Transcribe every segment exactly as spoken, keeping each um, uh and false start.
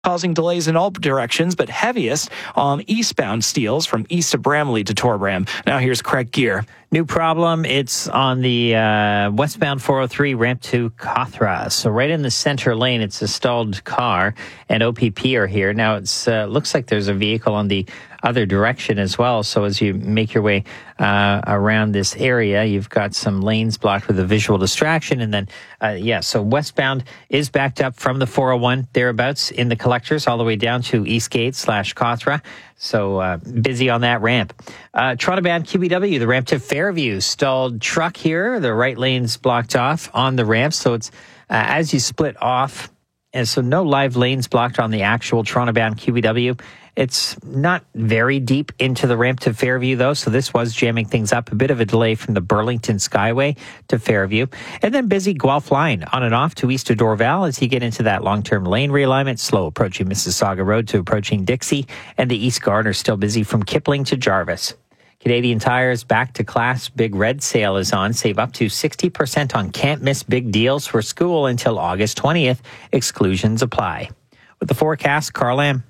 causing delays in all directions, but heaviest on eastbound steels from east of Bramley to Torbram. Now here's Craig Gear. New problem, it's on the uh, westbound four oh three ramp to Cothra. So right in the center lane, it's a stalled car, and O P P are here. Now it uh, looks like there's a vehicle on the other direction as well. So as you make your way uh, around this area, you've got some lanes blocked with a visual distraction. And then, uh, yeah, so westbound is backed up from the four oh one thereabouts in the collectors all the way down to Eastgate slash Cothra. So uh, busy on that ramp. Uh, Toronto-bound Q B W, the ramp to Fairview, stalled truck here. The right lane's blocked off on the ramp. So it's uh, as you split off. And so no live lanes blocked on the actual Toronto-bound Q B W. It's not very deep into the ramp to Fairview, though, so this was jamming things up. A bit of a delay from the Burlington Skyway to Fairview. And then busy Guelph line on and off to east of Dorval as you get into that long-term lane realignment. Slow approaching Mississauga Road to approaching Dixie. And the East Garden still busy from Kipling to Jarvis. Canadian Tire's Back to Class Big Red Sale is on. Save up to sixty percent on can't miss big deals for school until August twentieth. Exclusions apply. With the forecast, Carl Lamb.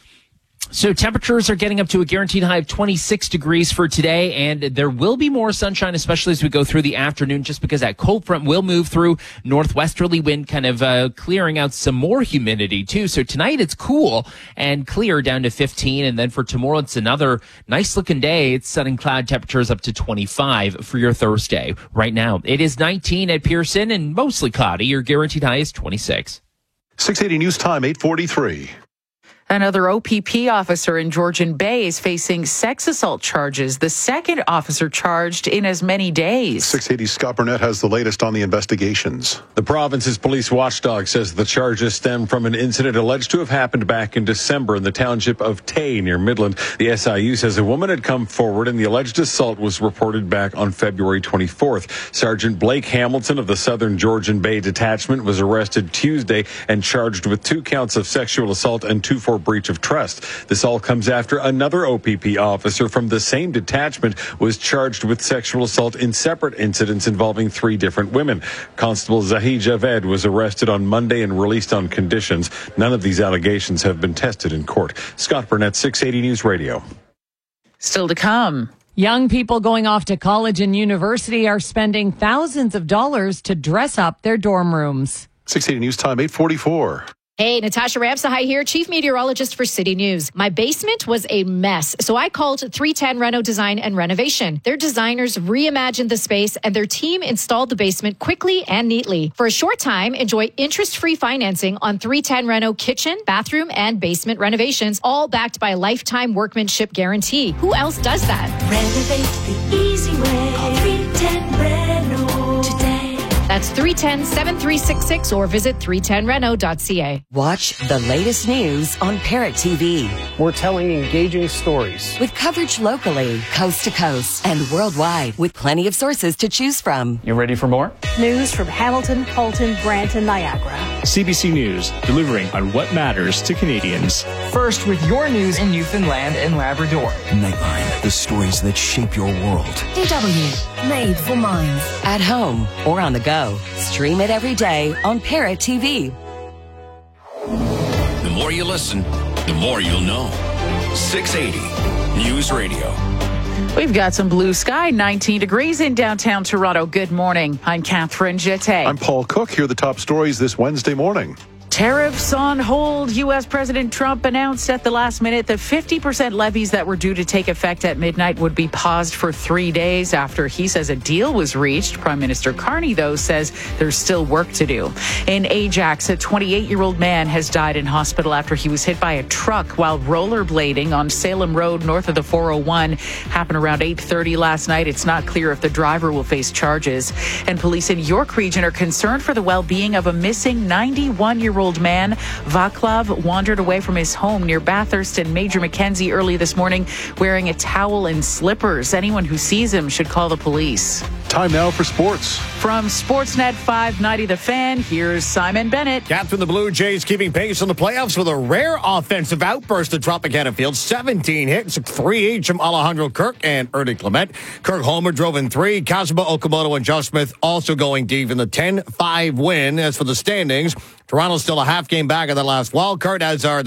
So temperatures are getting up to a guaranteed high of twenty-six degrees for today, and there will be more sunshine, especially as we go through the afternoon, just because that cold front will move through. Northwesterly wind kind of uh, clearing out some more humidity, too. So tonight it's cool and clear down to fifteen, and then for tomorrow it's another nice-looking day. It's sun and cloud temperatures up to twenty-five for your Thursday. Right now, it is nineteen at Pearson and mostly cloudy. Your guaranteed high is twenty-six. six eighty News Time, eight forty-three. Another O P P officer in Georgian Bay is facing sex assault charges, the second officer charged in as many days. six eighty Scott Burnett has the latest on the investigations. The province's police watchdog says the charges stem from an incident alleged to have happened back in December in the township of Tay near Midland. The S I U says a woman had come forward and the alleged assault was reported back on February twenty-fourth. Sergeant Blake Hamilton of the Southern Georgian Bay Detachment was arrested Tuesday and charged with two counts of sexual assault and two for breach of trust. This all comes after another O P P officer from the same detachment was charged with sexual assault in separate incidents involving three different women. Constable Zahid Javed was arrested on Monday and released on conditions. None of these allegations have been tested in court. Scott Burnett, six eighty News Radio. Still to come. Young people going off to college and university are spending thousands of dollars to dress up their dorm rooms. six eighty News Time, eight forty-four. Hey, Natasha Ramsahai here, Chief Meteorologist for City News. My basement was a mess, so I called three ten Reno Design and Renovation. Their designers reimagined the space, and their team installed the basement quickly and neatly. For a short time, enjoy interest-free financing on three ten Reno kitchen, bathroom, and basement renovations, all backed by a lifetime workmanship guarantee. Who else does that? Renovate the easy way. Call three ten Reno today. That's three one zero, seven three six six or visit three ten reno dot c a. Watch the latest news on Parrot T V. We're telling engaging stories. With coverage locally, coast to coast, and worldwide, with plenty of sources to choose from. You ready for more? News from Hamilton, Fulton, Brant, and Niagara. C B C News, delivering on what matters to Canadians. First with your news in Newfoundland and Labrador. Nightline, the stories that shape your world. D W, made for minds. At home or on the go. Stream it every day on Parrot T V. The more you listen, the more you'll know. six eighty News Radio. We've got some blue sky, nineteen degrees in downtown Toronto. Good morning. I'm Catherine Jeté. I'm Paul Cook. Here are the top stories this Wednesday morning. Tariffs on hold. U S. President Trump announced at the last minute that fifty percent levies that were due to take effect at midnight would be paused for three days after he says a deal was reached. Prime Minister Carney, though, says there's still work to do. In Ajax, a twenty-eight-year-old man has died in hospital after he was hit by a truck while rollerblading on Salem Road north of the four oh one. Happened around eight thirty last night. It's not clear if the driver will face charges. And police in York Region are concerned for the well-being of a missing ninety-one-year-old man. Vaclav wandered away from his home near Bathurst and Major Mackenzie early this morning wearing a towel and slippers. Anyone who sees him should call the police. Time now for sports. From Sportsnet five ninety The Fan, here's Simon Bennett. Captain the Blue Jays keeping pace in the playoffs with a rare offensive outburst at Tropicana Field. seventeen hits, three each from Alejandro Kirk and Ernie Clement. Kirk Homer drove in three. Kazuma Okamoto and Josh Smith also going deep in the ten five win. As for the standings, Toronto's still a half game back of the last wild card, as are the